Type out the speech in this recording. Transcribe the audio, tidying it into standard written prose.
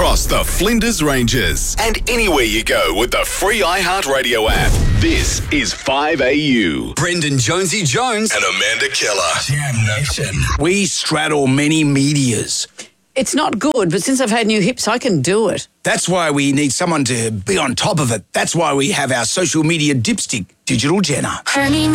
across the Flinders Ranges and anywhere you go with the free iHeartRadio app. This is 5AU. Brendan Jonesy Jones and Amanda Keller. Jam Nation. We straddle many medias. It's not good, but since I've had new hips, I can do it. That's why we need someone to be on top of it. That's why we have our social media dipstick, Digital Jenna.